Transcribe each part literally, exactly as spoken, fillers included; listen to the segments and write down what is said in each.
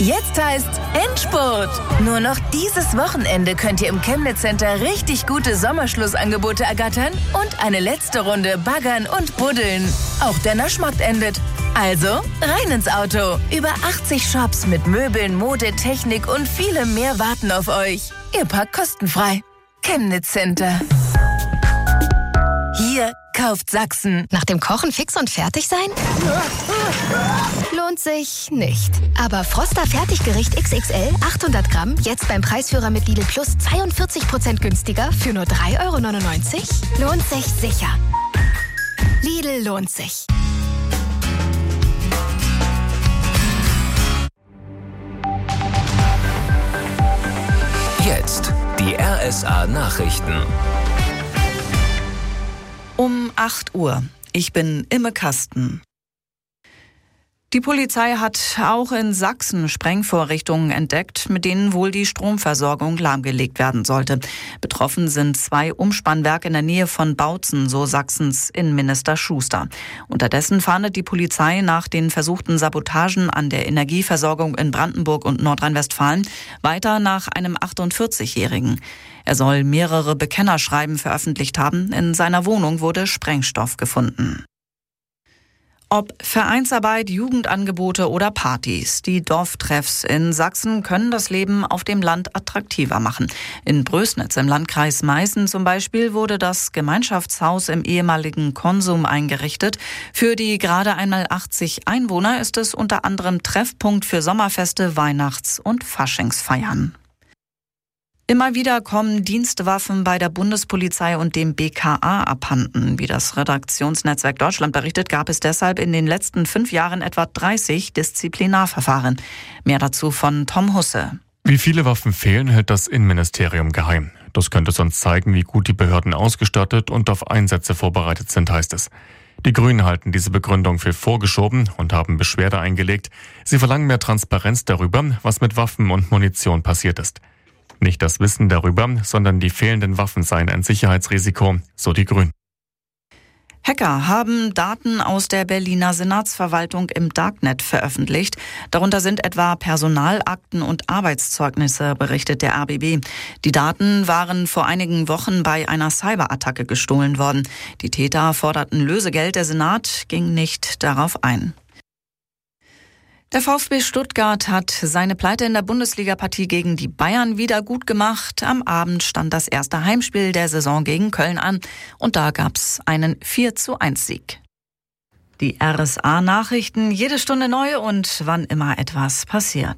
Jetzt heißt's Endspurt. Nur noch dieses Wochenende könnt ihr im Chemnitz Center richtig gute Sommerschlussangebote ergattern und eine letzte Runde baggern und buddeln. Auch der Naschmarkt endet. Also rein ins Auto. Über achtzig Shops mit Möbeln, Mode, Technik und vielem mehr warten auf euch. Ihr parkt kostenfrei. Chemnitz Center. Hier kauft Sachsen. Nach dem Kochen fix und fertig sein? Lohnt sich nicht. Aber Froster Fertiggericht X X L achthundert Gramm jetzt beim Preisführer mit Lidl Plus zweiundvierzig Prozent günstiger für nur drei Euro neunundneunzig? Lohnt sich sicher. Lidl lohnt sich. Jetzt die R S A-Nachrichten. Um acht Uhr. Ich bin Imme Kasten. Die Polizei hat auch in Sachsen Sprengvorrichtungen entdeckt, mit denen wohl die Stromversorgung lahmgelegt werden sollte. Betroffen sind zwei Umspannwerke in der Nähe von Bautzen, so Sachsens Innenminister Schuster. Unterdessen fahndet die Polizei nach den versuchten Sabotagen an der Energieversorgung in Brandenburg und Nordrhein-Westfalen weiter nach einem achtundvierzigjährigen. Er soll mehrere Bekennerschreiben veröffentlicht haben. In seiner Wohnung wurde Sprengstoff gefunden. Ob Vereinsarbeit, Jugendangebote oder Partys, die Dorftreffs in Sachsen können das Leben auf dem Land attraktiver machen. In Brösnitz im Landkreis Meißen zum Beispiel wurde das Gemeinschaftshaus im ehemaligen Konsum eingerichtet. Für die gerade einmal achtzig Einwohner ist es unter anderem Treffpunkt für Sommerfeste, Weihnachts- und Faschingsfeiern. Immer wieder kommen Dienstwaffen bei der Bundespolizei und dem B K A abhanden. Wie das Redaktionsnetzwerk Deutschland berichtet, gab es deshalb in den letzten fünf Jahren etwa dreißig Disziplinarverfahren. Mehr dazu von Tom Husse. Wie viele Waffen fehlen, hält das Innenministerium geheim. Das könnte sonst zeigen, wie gut die Behörden ausgestattet und auf Einsätze vorbereitet sind, heißt es. Die Grünen halten diese Begründung für vorgeschoben und haben Beschwerde eingelegt. Sie verlangen mehr Transparenz darüber, was mit Waffen und Munition passiert ist. Nicht das Wissen darüber, sondern die fehlenden Waffen seien ein Sicherheitsrisiko, so die Grünen. Hacker haben Daten aus der Berliner Senatsverwaltung im Darknet veröffentlicht. Darunter sind etwa Personalakten und Arbeitszeugnisse, berichtet der R B B. Die Daten waren vor einigen Wochen bei einer Cyberattacke gestohlen worden. Die Täter forderten Lösegeld, der Senat ging nicht darauf ein. Der VfB Stuttgart hat seine Pleite in der Bundesliga-Partie gegen die Bayern wieder gut gemacht. Am Abend stand das erste Heimspiel der Saison gegen Köln an und da gab's einen vier zu eins Sieg. Die R S A-Nachrichten, jede Stunde neu und wann immer etwas passiert.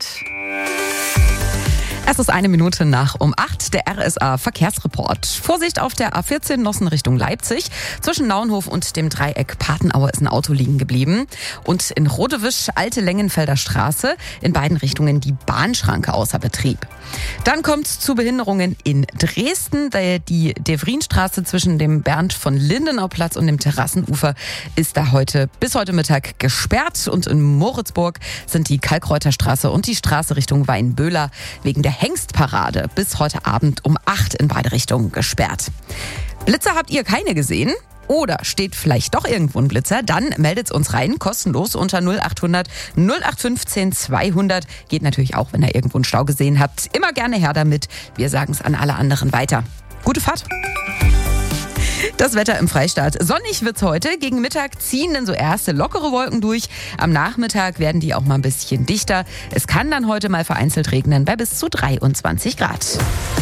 Es ist eine Minute nach um acht, der R S A-Verkehrsreport. Vorsicht auf der A vierzehn Nossen Richtung Leipzig. Zwischen Nauenhof und dem Dreieck Patenauer ist ein Auto liegen geblieben. Und in Rodewisch, Alte Lengenfelder Straße, in beiden Richtungen die Bahnschranke außer Betrieb. Dann kommt es zu Behinderungen in Dresden. Die Devrinstraße zwischen dem Bernd von Lindenau-Platz und dem Terrassenufer ist da heute bis heute Mittag gesperrt. Und in Moritzburg sind die Kalkreuter Straße und die Straße Richtung Weinböhler wegen der Hengstparade bis heute Abend um acht in beide Richtungen gesperrt. Blitzer habt ihr keine gesehen? Oder steht vielleicht doch irgendwo ein Blitzer? Dann meldet's uns rein, kostenlos unter null acht hundert null acht fünfzehn zweihundert. Geht natürlich auch, wenn ihr irgendwo einen Stau gesehen habt. Immer gerne her damit. Wir sagen's an alle anderen weiter. Gute Fahrt! Das Wetter im Freistaat. Sonnig wird's heute. Gegen Mittag ziehen dann so erste lockere Wolken durch. Am Nachmittag werden die auch mal ein bisschen dichter. Es kann dann heute mal vereinzelt regnen bei bis zu dreiundzwanzig Grad.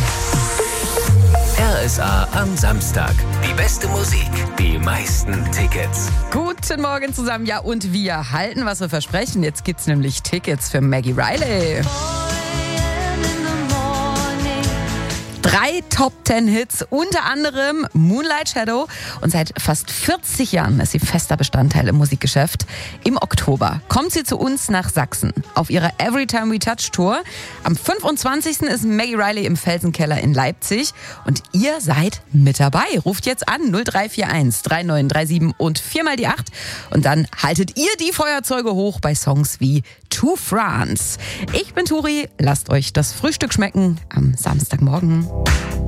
R S A am Samstag. Die beste Musik, die meisten Tickets. Guten Morgen zusammen. Ja, und wir halten, was wir versprechen. Jetzt gibt's nämlich Tickets für Maggie Riley. Drei Top-Ten-Hits, unter anderem Moonlight Shadow. Und seit fast vierzig Jahren ist sie fester Bestandteil im Musikgeschäft. Im Oktober kommt sie zu uns nach Sachsen auf ihrer Every Time We Touch Tour. Am fünfundzwanzigsten ist Maggie Riley im Felsenkeller in Leipzig. Und ihr seid mit dabei. Ruft jetzt an null drei vier eins drei neun drei sieben und viermal die acht. Und dann haltet ihr die Feuerzeuge hoch bei Songs wie To France. Ich bin Turi. Lasst euch das Frühstück schmecken am Samstagmorgen.